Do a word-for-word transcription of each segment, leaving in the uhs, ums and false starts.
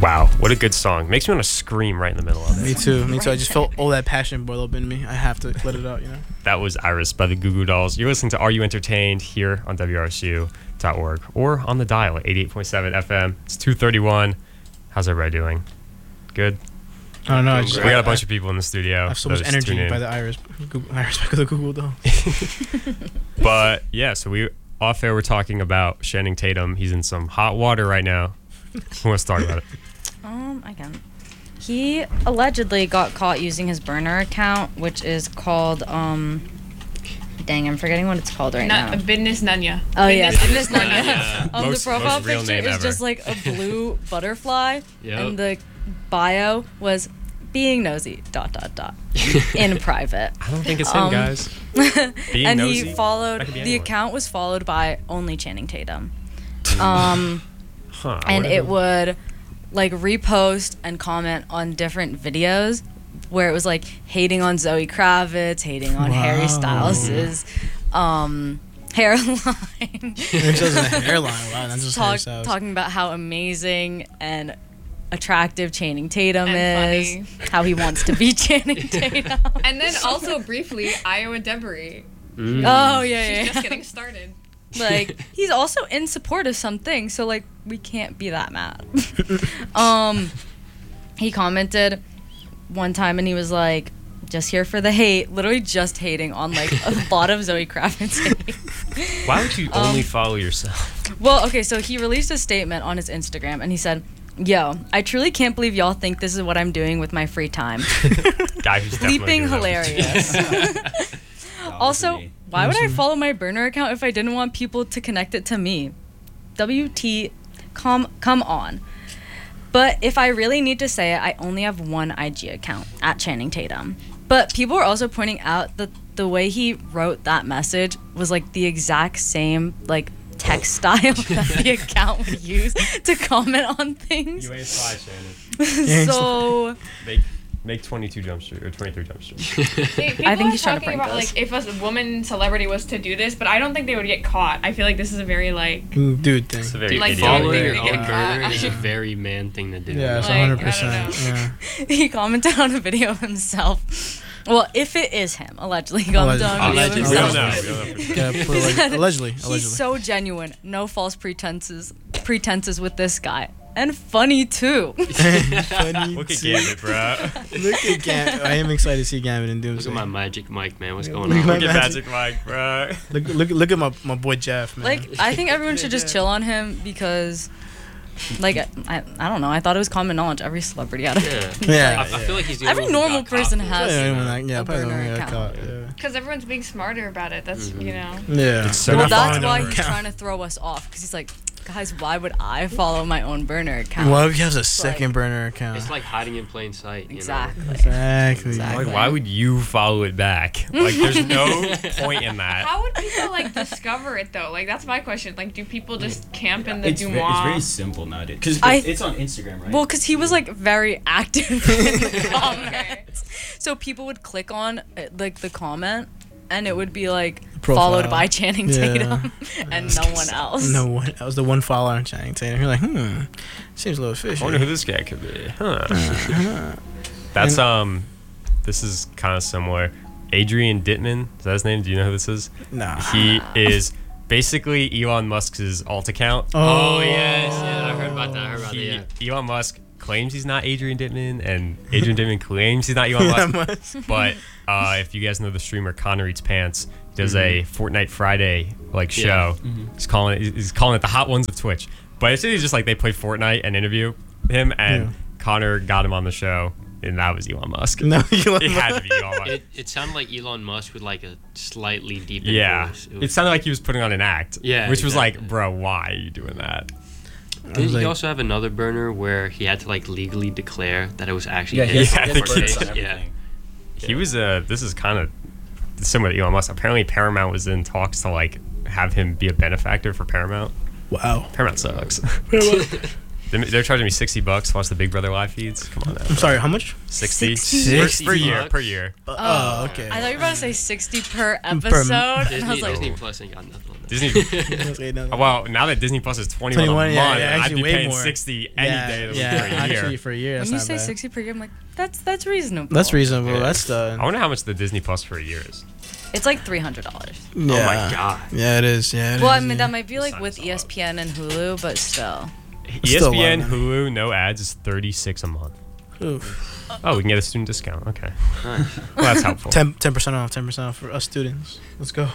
Wow, what a good song. Makes me want to scream right in the middle of it. Me too. Me too. I just felt all that passion boil up in me. I have to let it out, you know? That was Iris by the Goo Goo Dolls. You're listening to Are You Entertained here on W R S U dot org or on the dial at eighty-eight point seven F M. It's two thirty-one. How's everybody doing? Good? I don't know. I just, We got a I- bunch of people in the studio. I have so Those much energy tune in. by the Iris, Google, Iris by the Google Dolls. But yeah, so we off air we're talking about Channing Tatum. He's in some hot water right now. Who wants to talk about it? Um, I can. He allegedly got caught using his burner account, which is called um. Dang, I'm forgetting what it's called right Na- now. Business Nanya. Oh yeah, Business Business Nanya. Yeah. Um, Most- the profile most real picture name is ever. just like a blue butterfly, Yep. and the bio was being nosy. Dot dot dot. In private. I don't think it's him, Um, guys. Being and nosy? he followed. That could be The anyone. account was followed by only Channing Tatum. Um. Huh, and what it a- would like repost and comment on different videos where it was like hating on Zoe Kravitz, hating on Harry Wow. Styles' um, hairline, It shows a hairline. Wow, that's just Harry Talk, Styles. talking about how amazing and attractive Channing Tatum And is, how he wants to be Channing Tatum. And then also briefly, Iowa Debris. Mm. Oh yeah, She's yeah. just getting started. Like he's also in support of something, so like we can't be that mad. um he commented one time and he was like, just here for the hate, literally just hating on like a lot of Zoe Kravitz hate. Why would you Um, only follow yourself? Well, okay, so he released a statement on his Instagram and he said, yo, I truly can't believe y'all think this is what I'm doing with my free time. Guy who's definitely Bleeping doing that. hilarious. Also, why would I follow my burner account if I didn't want people to connect it to me? W T, come come on. But if I really need to say it, I only have one I G account, at Channing Tatum. But people are also pointing out that the way he wrote that message was like the exact same like text style that the account would use to comment on things. You ain't fly, Shannon. So Make make twenty-two jump street or twenty-three jump street. Hey, people I think are he's trying to talking prank about us. like if a woman celebrity was to do this, but I don't think they would get caught. I feel like this is a very like Dude thing. It's a very Like, idiotic Following they- your they own get burner caught. is a very man thing to do. Yeah, it's Like, one I hundred don't percent. Yeah. he commented on a video of himself. Well, if it is him, allegedly, he commented on a video of Allegedly. We himself. don't know. We don't know. for sure. Yeah, put it like, allegedly. Allegedly. He's so genuine. No false pretenses. Pretenses with this guy. And funny too. Funny Look at too. Gambit, bro. Look at Gambit. I am excited to see Gambit and Look Doomsday. at my magic mic, man. What's going Look at on? my Look at Magic- Magic Mike, bro. Look, look, look at my, my boy Jeff, man. Like, I think everyone should just chill on him because, like, I, I don't know. I thought it was common knowledge. Every celebrity out of Yeah. yeah. I, I feel like he's the Every only one who normal got person caught. has yeah, a anyone like- yeah, probably burner don't get account. caught, yeah. because everyone's being smarter about it. That's you know. Yeah. It's so They're Well, not that's following why their he's account. trying to throw us off because he's like, guys, why would I follow my own burner account? Well, he has a second like- burner account. It's like hiding in plain sight. You Exactly. exactly. Exactly. Like, why would you follow it back? Like, there's no point in that. How would people like discover it though? Like that's my question. Like, do people just camp in the It's, ve- it's Dumois? very simple nowadays because I- it's on Instagram, right? Well, because he was like very active in the comments. Okay. So people would click on uh, like the comment and it would be like Profile. followed by Channing Yeah. Tatum and no one else. No one. That was the one follower on Channing Tatum. You're like, hmm, seems a little I fishy. wonder who this guy could be. Huh. That's, um, this is kind of similar. Adrian Dittman, is that his name? Do you know who this is? Nah. He is basically Elon Musk's alt account. Oh, yes. Yeah, I heard about that. I heard about He, that. Yeah. Elon Musk claims he's not Adrian Dittman, and Adrian Dittman claims he's not Elon Musk. But uh, if you guys know the streamer Connor Eats Pants, he does a Fortnite Friday like Yeah. show. He's calling it he's calling it the Hot Ones of Twitch. But it's really just like they play Fortnite and interview him, and Yeah. Connor got him on the show, and that was Elon Musk. No, Elon It had to Musk. be Elon Musk. It, it sounded like Elon Musk with like a slightly deeper yeah, voice. It it was, sounded like he was putting on an act. Yeah, which was like, exactly. bro, why are you doing that? didn't he like- also have another burner where he had to like legally declare that it was actually yeah, his he Yeah, I has think the he birds did. and Yeah. everything. He was uh this is kind of similar to Elon Musk. Apparently Paramount was in talks to like have him be a benefactor for Paramount. Wow. Paramount sucks. They- They're charging me sixty bucks to watch the Big Brother live feeds. Come on, now. I'm sorry. How much? sixty sixty per, per year. bucks? Per year. Uh, oh, okay. I thought you were about to say sixty per episode. and I Disney, was like, Disney Plus ain't got nothing on that. Disney. Okay, no, no. Well, now that Disney Plus is twenty-one, twenty-one, a yeah, month, yeah, I'd actually be way paying more. sixty any yeah, day of the yeah, for a year. actually for a year. That's when you not say bad. sixty per year, I'm like, that's that's reasonable. That's reasonable. Yeah. That's the. I wonder how much the Disney Plus for a year is. It's like three hundred dollars. Yeah. Oh my god. Yeah, it is. Yeah. It Well, I is, mean yeah. that might be like Sign with us E S P N and Hulu, but still. Still a lot, E S P N, man. Hulu, no ads is thirty-six a month. Oof. Oh, we can get a student discount. Okay. Well, that's helpful. ten percent off. Ten percent off for us students. Let's go.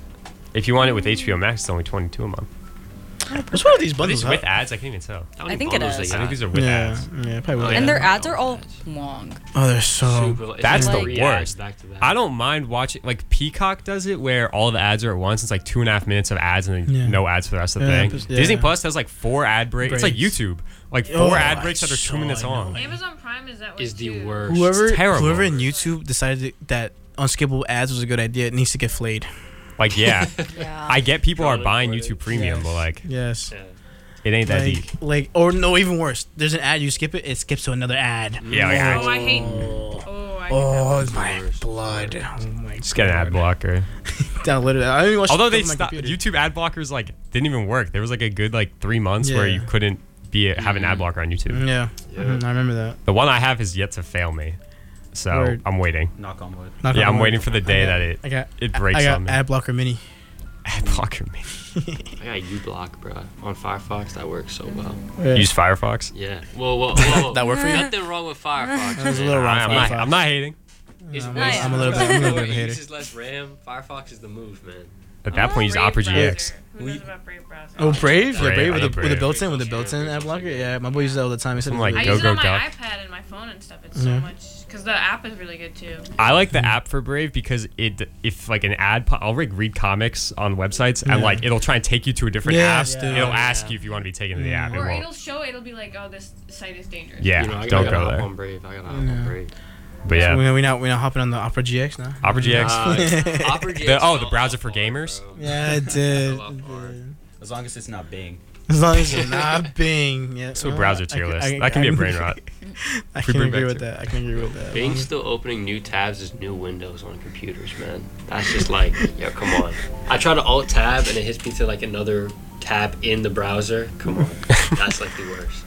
If you want it with H B O Max, it's only twenty-two a month. What's one of these Are these bundles? with huh? ads? I can't even tell. How many I think it bundles is. they I think got? these are with Yeah. ads. Yeah. Probably. Oh, with yeah. And ads. their I ads know are all ads. long. Oh, they're so. Super- it's That's like the three ads worst. back to back. I don't mind watching. Like Peacock does it, where all the ads are at once. It's like two and a half minutes of ads and then Yeah. no ads for the rest of the Yeah, thing. just- yeah. Disney Plus has like four ad breaks. It's like Breaks. YouTube, like four Oh, ad I breaks that are two saw, minutes I know. long. Amazon Prime is that way Is the too. worst. Whoever, terrible. whoever in YouTube decided that unskippable ads was a good idea, it needs to get flayed. Like yeah, Yeah. I get people are Trying to buying put it- YouTube Premium, Yes. but like Yes. Yeah. it ain't that Like, deep. like, or no, even worse. There's an ad, you skip it, it skips to another ad. Yeah, like, Oh, I hate. Oh, I hate Oh, that. my worst. blood. Oh my just get an ad God. blocker. Downloaded it. I didn't watch Although it they on my stopped, computer. YouTube ad blockers like didn't even work. There was like a good like three months where Yeah. you couldn't be have an ad blocker on YouTube. Yeah. Yeah. Mhm, I remember that. The one I have has yet to fail me, so Word. I'm waiting. Knock on wood. Knock Yeah, on I'm wood. waiting for the day I got- that it I got. it breaks I got on me. ad blocker mini. Ad blocker me. I got uBlock, bro. On Firefox, that works so well. Yeah. Use Firefox. Yeah. Whoa, whoa, whoa. That work for you? Nothing wrong with Firefox. That was a man. little wrong. I'm not, Firefox. I'm not hating. It's I'm, way- I'm a little bit. I'm a little bit of a It hater. uses less RAM. Firefox is the move, man. At that point, use Brave Opera G X. browser. Who knows about Brave browser? Oh, Brave? Yeah, Brave, Brave I with love the, with the Brave. built-in with the built-in ad blocker. Yeah, my boy uses that all the time. He said I'm it like, was I Go, use go, it on my duck. iPad and my phone and stuff. It's so Yeah. much because the app is really good too. I like the app for Brave because it if like an ad, po- I'll like read comics on websites and Yeah. like it'll try and take you to a different Yes, app. dude. It'll Yeah. ask you if you want to be taken to the app. It Or won't. it'll show. It'll be like, oh, this site is dangerous. Yeah, You know, I, don't I gotta go hop there. on Brave. I gotta hop Yeah. on Brave. But yeah, we, we not we not hopping on the Opera G X now. Opera G X. Uh, Opera G X The- oh, the fell browser off for hard, gamers? bro. Yeah, it did. Fell off hard. As long as it's not Bing. As long as it's not Bing. Yeah. So well, browser I tier can- list. I That can be a I brain rot. I Free can bring agree back with to- that. I can agree with that. Bing's still opening new tabs as new windows on computers, man. That's just like, yo, come on. I try to alt tab and it hits me to like another tab in the browser. Come on. That's like the worst.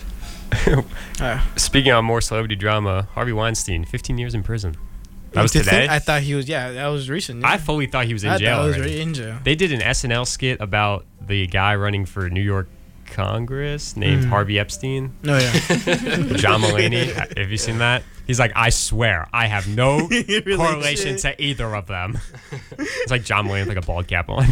Uh, Speaking on more celebrity drama, Harvey Weinstein, fifteen years in prison. That was to think- today. I thought he was. Yeah, that was recent. I Yeah. fully thought he was in I jail thought he was already. already in jail. They did an S N L skit about the guy running for New York Congress named Mm. Harvey Epstein. No, yeah. John Mulaney. Have you seen that? He's like, I swear, I have no Really correlation shit. to either of them. It's like John Mulaney with like a bald cap on.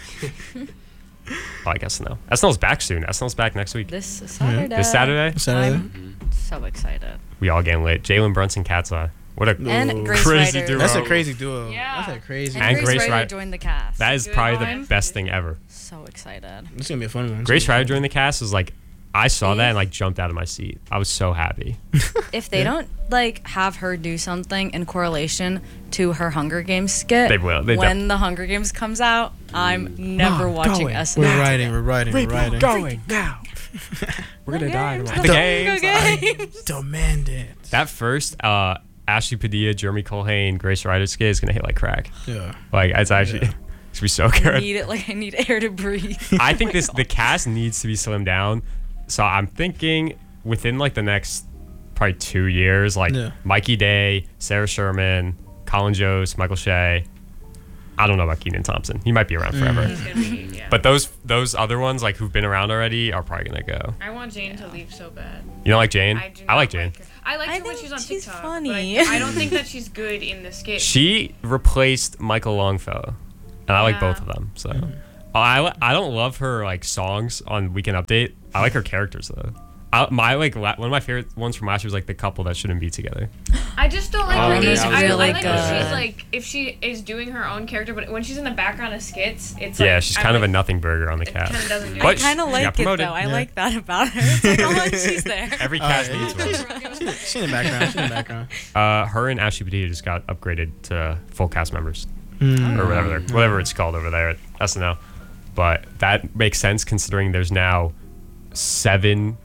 Oh, I guess no. S N L's back soon. S N L's back next week. This Saturday. This Saturday, Saturday. I'm so excited. we all getting lit. Jalen Brunson, Cat's-Eye. What a And Grace crazy Ryder. duo. That's a crazy duo. Yeah. That's a crazy. And, And Grace, Grace Ryder Ryder. joined the cast. That is Good probably the times. best thing ever. So excited. It's gonna be a fun one. It's Grace gonna Ryder be during the cast was like, I saw that and like jumped out of my seat. I was so happy. If they don't like have her do something in correlation to her Hunger Games skit, They will. They when the Hunger Games comes out, I'm never Mom, watching going. S N L. We're riding. We're riding. We're riding. going now. We're gonna die Games, tomorrow. the The Hunger games. Games. Demand it. That first uh, Ashley Padilla, Jeremy Colhane, Grace Ryder skit is gonna hit like crack. Yeah. Like it's actually Yeah. it's gonna be so I good. need it like I need air to breathe. I think this the cast needs to be slimmed down. So I'm thinking within like the next probably two years, like Yeah. Mikey Day, Sarah Sherman, Colin Jost, Michael Shea. I don't know about Kenan Thompson. He might be around forever. He's gonna be, yeah. But those those other ones like who've been around already are probably gonna go. I want Jane to leave so bad. You don't like Jane? I do. I Not like Jane. her. I like I her when think she's on she's TikTok. funny. But I, I don't think that she's good in the skit. She replaced Michael Longfellow, and I like Yeah. both of them. So I I don't love her like songs on Weekend Update. I like her characters though. I, my like la- one of my favorite ones from last year was like the couple that shouldn't be together. I just don't like Oh, her. yeah, age. that was I, I really like when good. she's like if she is doing her own character, but when she's in the background of skits, it's Yeah, like, she's I'm kind of a like, nothing burger on the it kinda cast. doesn't do But I it. she- kind of she like got it promoted. though. I Yeah. like that about her. It's like, oh, she's there. Every Oh, cast yeah. needs one. She, she in the background. She in the background. Uh, her and Ashley Padilla just got upgraded to full cast members Mm. or whatever they're, whatever it's called over there at S N L. But that makes sense considering there's now seven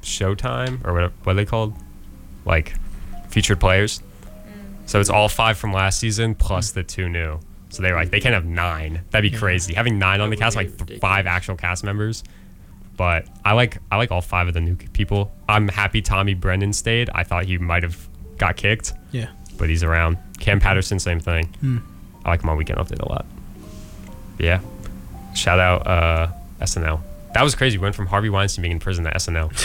Showtime or what what are they called? Like featured players. So it's all five from last season plus the two new. So they were like they can have nine. That'd be crazy. Having nine on the cast, like th- five actual cast members. But I like I like all five of the new people. I'm happy Tommy Brennan stayed. I thought he might have got kicked. Yeah. But he's around. Cam Patterson, same thing. Hmm. I like him on Weekend Update a lot. Yeah. Shout out uh, S N L. That was crazy. We went from Harvey Weinstein being in prison to S N L.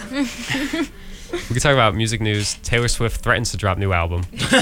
We can talk about music news. Taylor Swift threatens to drop new album.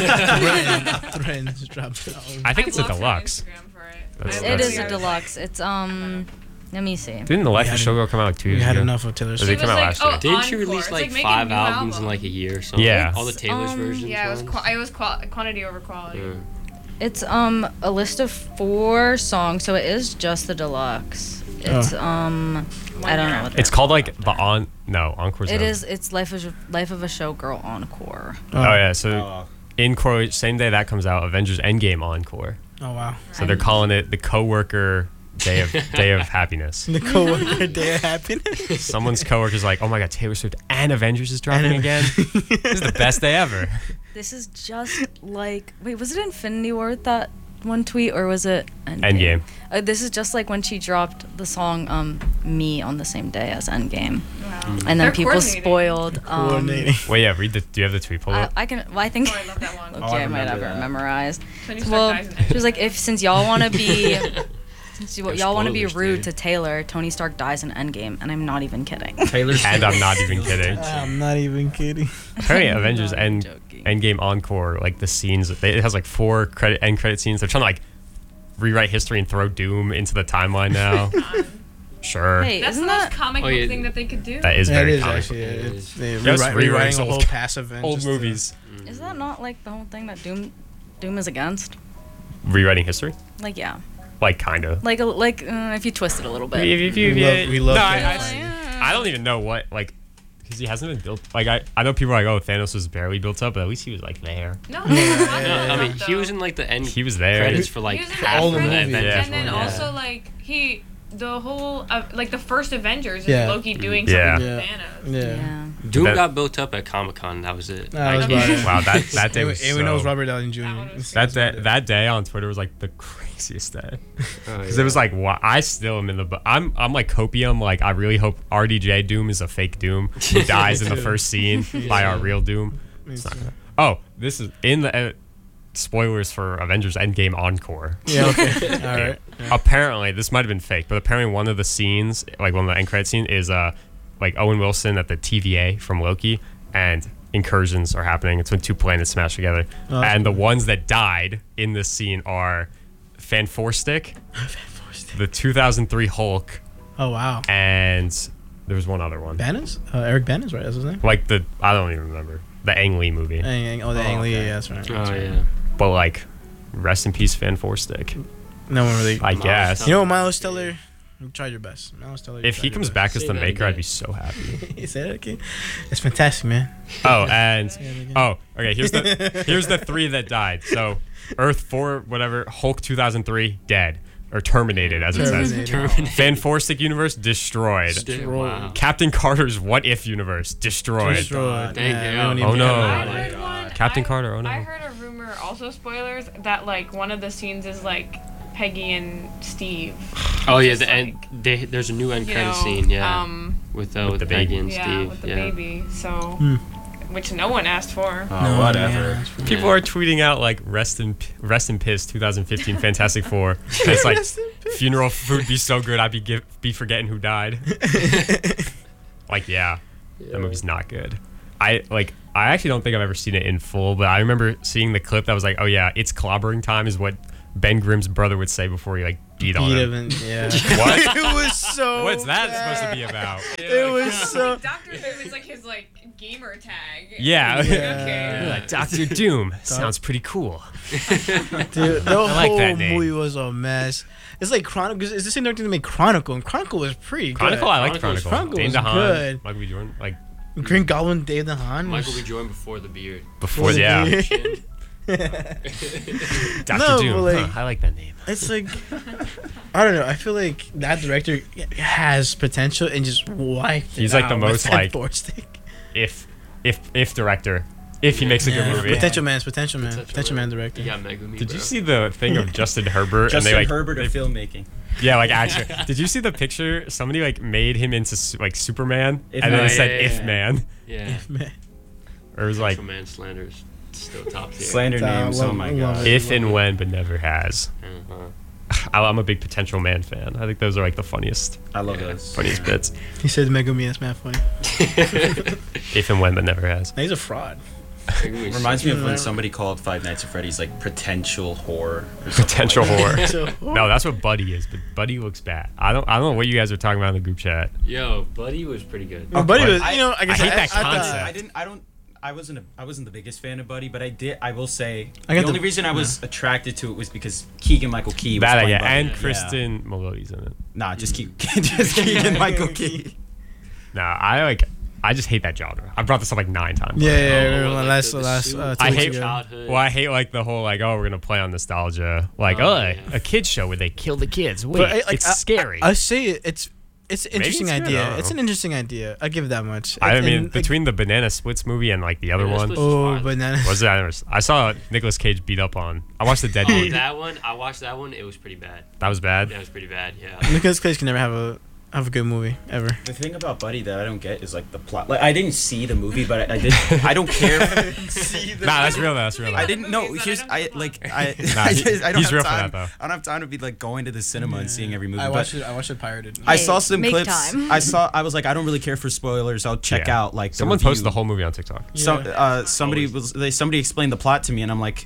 Threatens to drop the album. I think it's a blocked her on deluxe. Instagram for it. That's- I It that's- is a deluxe. It's um. Let me see. Didn't the Life We of had Showgirl come out like two We years had ago? enough of Taylor Or they Swift. came out like, last oh, year. Didn't she Encore. release It's like, like making five a new albums in album. like a year or something? Yeah. All the Taylor's Um, versions. Yeah, it was ones? qua- it was qua- quantity over quality. Yeah. It's um a list of four songs, so it is just the deluxe. It's um I don't know what It's called like the on. No, Encore's it no. is. It's Life of Life of a Showgirl Encore. Oh yeah, so Oh, Encore same day that comes out, Avengers Endgame Encore. Oh wow. So they're calling it the coworker day of day of happiness. The coworker day of happiness. Someone's coworker's like, oh my god, Taylor Swift and Avengers is dropping And- again. This is the best day ever. This is just like wait, was it Infinity War with that one tweet or was it Endgame? Endgame. Uh, this is just like when she dropped the song um "Me" on the same day as Endgame, Wow. and then They're people coordinating. spoiled. Um, Coordinating. Wait, yeah, read the. Do you have the tweet pulled I, up? I can. Well, I think. Oh, I love that one. Okay, Oh, I I might have remember it that. memorized. Tony Stark Well, dies in she was like, if since y'all want to be, since you, No y'all want to be spoilers, rude dude. to Taylor, Tony Stark dies in Endgame, and I'm not even kidding. Taylor's And I'm not even kidding. I'm not even kidding. Apparently, Avengers Not End joking. Endgame Encore, like the scenes, they- it has like four credit end credit scenes. They're trying to like rewrite history and throw Doom into the timeline now. Sure, Hey, That's the isn't most that comic Oh, book yeah. thing that they could do. that is Yeah, it very is comic actually. book. Yeah, It it's, is. they Just rewrite, rewriting rewriting a old- whole past event. Old just to- movies, is that not like the whole thing that Doom Doom is against? rewriting history, Like yeah, like kind of. like a, like uh, if you twist it a little bit. If you- if We you- love- we love no, I, Thanos. I, I don't even know what like because he hasn't been built. Like I, I know people are like, oh, Thanos was barely built up, but at least he was like there. No, No, I mean, he was in like the end He was there. credits for like He was in half all of the the movies. Avengers Yeah. and then one, yeah. also like he, the whole uh, like the first Avengers is Yeah. Loki doing Yeah. something Yeah. with Thanos. Yeah. Yeah. Doom That- got built up at Comic Con. That was it. That was Like, about it. Wow, that that day And we- was and we know it's so- Robert Downey That Junior one was That day, that day on Twitter was like the craziest day oh, because yeah. it was like, wow, I still am in the. bu- I'm I'm like copium. Like I really hope R D J Doom is a fake Doom who dies in the first scene by our real Doom. Me It's not too. gonna- Oh, this is in the uh, spoilers for Avengers Endgame Encore. Yeah. Okay. All right. Yeah. Apparently, this might have been fake, but apparently one of the scenes, like one of the end credit scene, is uh like Owen Wilson at the T V A from Loki, and incursions are happening. It's when two planets smash together, Oh. and the ones that died in this scene are Fan Four Stick, the two thousand three Hulk, Oh wow. and there was one other one, Banners? Uh, Eric Banners, right? That's his name. like the I don't even remember the Ang Lee movie, Ang, Ang, oh, the Oh, Ang Lee. okay. Yeah, that's right. Oh That's right. yeah. but like, rest in peace, Fan Four Stick. No one really. I Miles guess. Teller. You know what, Miles Teller? You tried your best. Miles Teller. you If tried he your comes best. back as Say the that Maker, I'd again. be so happy. You said it okay. It's fantastic, man. Oh, and Say it again. oh, okay. Here's the here's the three that died. So, Earth four, whatever, Hulk two thousand three, dead or terminated, as it says. Terminated. Fan Four Stick universe destroyed. Still, wow. Captain Carter's What If universe destroyed. Destroyed. Dang, Yeah, yeah. we don't Oh, even no. care I about it. heard one. Captain I- Carter, oh no. I heard a rumor, also spoilers, that like one of the scenes is like Peggy and Steve. Oh yeah, Just, the like, end. They, there's a new end You credit know, scene. Yeah, Um, with uh, With with, the Peggy baby. and yeah, Steve. with the yeah. baby. So, Hmm. which no one asked for. Oh, No, whatever. yeah, that's pretty- People are tweeting out like rest in rest in piss twenty fifteen Fantastic Four. And it's like Rest in piss. funeral food be so good I'd be give, be forgetting who died. Like yeah, that movie's not good. I like I actually don't think I've ever seen it in full, but I remember seeing the clip that was like, oh yeah, it's clobbering time is what Ben Grimm's brother would say before he like beat on Beat him. him and- yeah. What? It was so. What's that bad. supposed to be about? It was so. Doctor Who is like his like gamer tag. Yeah. Yeah. Like, Doctor Doom sounds pretty cool. Dude, the like whole that name. movie was a mess. It's like Chronicle. It's the same thing to make Chronicle, and Chronicle was pretty Chronicle, good. I liked Chronicle's- Chronicle. Chronicle Dane was DeHaan, good. Michael B. Jordan, like Green Goblin, Dave DeHaan. Michael B. was- Jordan before the beard. before, Was it yeah. weird? Chin. Doctor No, Doom. but, like- Huh, I like that name. It's like I don't know. I feel like that director has potential and just wiped it He's like the out with most, that like- Thor stick. If if if director, if he makes a good Yeah, movie. Potential man, potential man, potential man director. You got Megumi, Did bro. you see the thing of Justin Herbert? Justin and they like Herbert they, of filmmaking. Yeah, like actually. Did you see the picture? Somebody like made him into su- like Superman, If and then Man. it said Yeah, yeah, "If yeah. Man," Yeah. Man. or it was like Like, man slanders still top tier. Slander Uh, names. love- Oh my love god. it. "If and When," but never has. Uh-huh. I- I'm a big Potential Man fan. I think those are like the funniest, I love Yeah. those. funniest Yeah. bits. He said Megumi. That's mad funny. If and When, but never has. Nah, he's a fraud. Reminds me of Yeah. when somebody called Five Nights at Freddy's like potential horror. or something Potential like that. horror. So, No, that's what Buddy is, but Buddy looks bad. I don't. I don't know what you guys are talking about in the group chat. Yo, Buddy was pretty good. My buddy Okay. was, you know, I, guess hate that I, thought- concept. I didn't. I don't. I wasn't. A, I wasn't the biggest fan of Buddy, but I did. I will say I the got only the- reason I was attracted to it was because Keegan Michael Key was That I playing get, Buddy. and Yeah. Kristen Maloney's in it. Nah, just keep. Just Keegan Michael Key. Nah, I like. I just hate that genre. I brought this up like nine times. Yeah, yeah, yeah. Oh, remember like last, the- the last, suit. uh, two I weeks hate- ago. Childhood. Well, I hate like the whole like, oh, we're gonna play on nostalgia. Like, Oh, oh, yeah. a kids show where they kill the kids. Wait, But I, like, it's I- scary. I, I say it. It's it's an Maybe interesting it's good, I idea. don't It's know. an interesting idea. I give it that much. I And, mean, like, between the Banana Splits movie and like the other Banana one, Splits- oh, fine. banana. was it? I never- I saw Nicolas Cage beat up on. I watched the Dead Oh, Meat. that one. I watched that one. It was pretty bad. That was bad. That was pretty bad. Yeah. Nicolas Cage can never have a have a good movie ever. The thing about Buddy that I don't get is like the plot. Like I didn't see the movie, but I, I did. I don't care. Nah, that's real. That's real. I didn't know. Movies that I Here's don't I get like plot. I. Nah, I, he- just, I don't he's have real for time. that, though. I don't have time to be like going to the cinema and seeing every movie. I but watched it. I watched it pirated. I Hey, saw some make clips. time. I saw. I was like, I don't really care for spoilers. I'll check Yeah. out like the Someone review. posted the whole movie on TikTok. Some Yeah. uh, somebody Always. was they somebody explained the plot to me, and I'm like,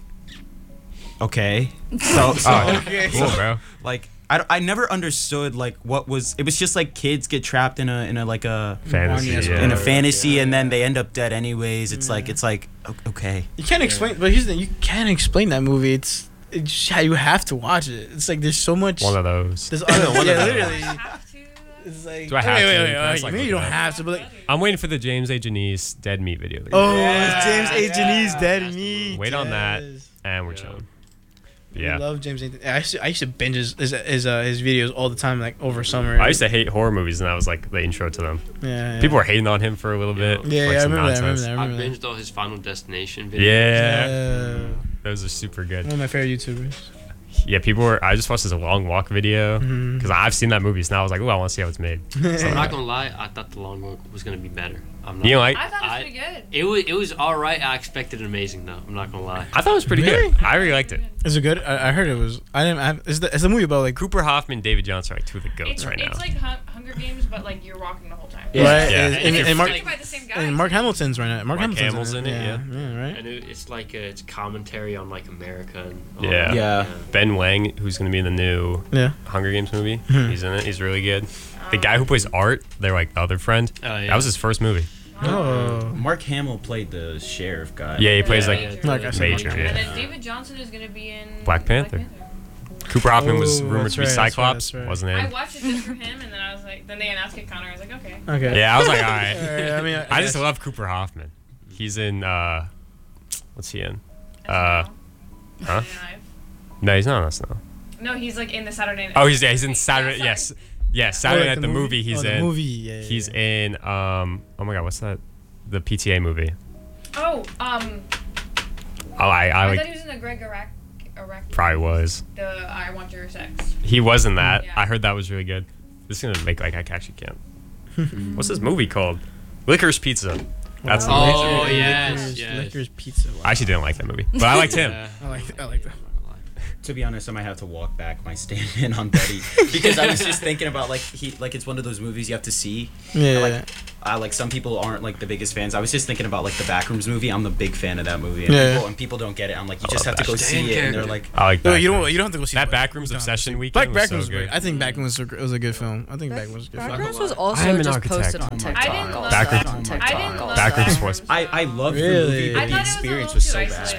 okay. So so Oh, Okay. cool, bro. like I, I never understood like what was it was just like kids get trapped in a in a like a Fantasy. Barney Yeah. in a Yeah. fantasy and then they end up dead anyways. It's like it's like o- okay. You can't explain, but here's the thing: you can't explain that movie. It's, it's just, yeah, you have to watch it. It's like there's so much. One of those. There's other, One of yeah, those. literally. Have to. It's like. Do I have wait, to? Wait, wait, Can I wait, just, like, maybe you look don't it up? have to, but like. I'm waiting for the James A. Janice Dead Meat video. Oh, Yeah, James A. yeah. Janice, Dead That's the Meat. Wait on that. yes. And we're Yeah. chilling. I Yeah. love James A. I used to, I used to binge his his his, uh, his videos all the time, like over summer. I used to hate horror movies, and that was like the intro to them. Yeah, yeah. People were hating on him for a little bit. Yeah, like yeah, I some remember that. I remember nonsense. that. I I remember that. binged all his Final Destination videos. Yeah. Yeah. Those are super One good. of my favorite YouTubers. Yeah, people were. I just watched this long walk video Mhm. because I've seen that movie, so now I was like, oh, I want to see how it's made. So I'm not gonna lie. I thought the long walk was gonna be better. I'm not. You know, like I thought it was I- pretty good. It was. It was all right. I expected amazing though. I'm not gonna lie. I thought it was pretty Really? good. I really liked it. Is it good? I, I heard it was. I didn't. I, it's the it's a movie about like Cooper Hoffman, David Johnson are like two of the goats It's, right now. it's like hun- Hunger Games, but like you're walking the whole time. right. Yeah. And, And and, you're and Mark Played by the same guy. and Mark Hamilton's right now. Mark, Mark Hamilton's Hamill's in it, yeah. yeah, right. And it, it's like a, it's commentary on like America and. all Yeah. that. Yeah. Ben Wang, who's gonna be in the new Yeah. Hunger Games movie, Hmm. he's in it. He's really good. The guy who plays Art, they're like the other friend. Oh, yeah. That was his first movie. Oh. Mark Hamill played the sheriff guy. Yeah, he plays Yeah, like yeah, Like yeah. I said, major. And Yeah. then David Johnson is gonna be in Black Panther. Cooper Hoffman was Oh, rumored that's to be right, that's right, Cyclops, that's right. wasn't I it? watched it just for him, and then I was like, then they announced Kid Connor. I was like, okay. Okay. Yeah, I was like, all right. Alright, I mean, I, I just guess. love Cooper Hoffman. He's in. uh What's he in? Uh, S N L. huh? Saturday Night No, he's not on S N L. Live. No, he's like in the Saturday Night. Oh, he's yeah, he's in Yeah, Saturday. sorry. Yes, yes, Oh, Saturday like Night the movie. He's oh, the in. movie. Yeah, yeah, He's yeah. in. Um. Oh my God, what's that? The P T A movie. Oh, um, Oh, I, I I, like. thought he was in the Greg Araki. Araki Probably was. The I Want Your Sex. He was in that. Yeah. I heard that was really good. This is gonna make like I actually can't. What's this movie called? Licorice Pizza. That's the Wow. movie. Oh, Licorice- yes, Licorice- yes. Licorice Pizza. Wow. I actually didn't like that movie, but I liked him. Yeah. I like. I like that. To be honest, I might have to walk back my stand in on Buddy because I was just thinking about like he like it's one of those movies you have to see. Yeah. Like I like some people aren't like the biggest fans. I was just thinking about like the Backrooms movie. I'm the big fan of that movie. And Yeah. people and people don't get it. I'm like you I just love have to go that. see it, and they're like, I like No, that. you don't. You don't have to go see That Black- Backrooms you don't have to Obsession see- weekend Black was so Backrooms was good. great. I think Backrooms was, a gr- was a good film. I think Backrooms was a good film. Backrooms was I also am an just architect. posted on Oh my TikTok. I didn't love also Backrooms- on I TikTok. didn't love also. Backrooms was. I I loved the Really? movie, I but thought the it was a experience little was too so isolated. bad.